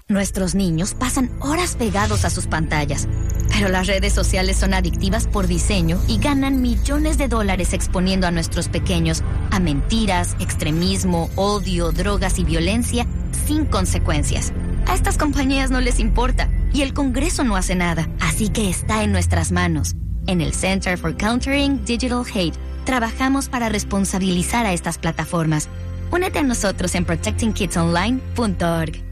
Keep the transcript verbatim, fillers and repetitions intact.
Nuestros niños pasan horas pegados a sus pantallas, pero las redes sociales son adictivas por diseño y ganan millones de dólares exponiendo a nuestros pequeños a mentiras, extremismo, odio, drogas y violencia sin consecuencias. A estas compañías no les importa y el Congreso no hace nada, así que está en nuestras manos. En el Center for Countering Digital Hate, trabajamos para responsabilizar a estas plataformas. Únete a nosotros en protecting kids online punto org.